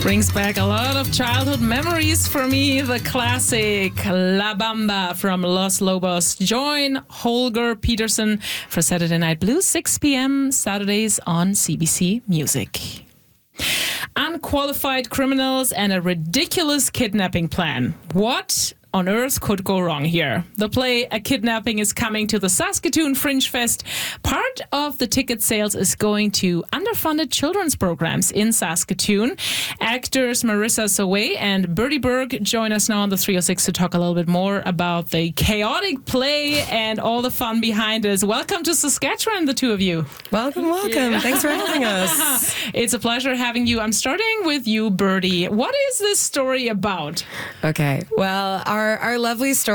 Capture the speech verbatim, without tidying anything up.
Brings back a lot of childhood memories for me. The classic La Bamba from Los Lobos. Join Holger Peterson for Saturday Night Blues, six p.m. Saturdays on C B C Music. Unqualified criminals and a ridiculous kidnapping plan. What on earth could go wrong here? The play A Kidnapping is coming to the Saskatoon Fringe Fest. Part of the ticket sales is going to underfunded children's programs in Saskatoon. Actors Marissa Sowe and Bertie Berg join us now on the three oh six to talk a little bit more about the chaotic play and all the fun behind it. Welcome to Saskatchewan, the two of you. Welcome, welcome. Yeah. Thanks for having us. It's a pleasure having you. I'm starting with you, Bertie. What is this story about? Okay, well, our Our, our lovely story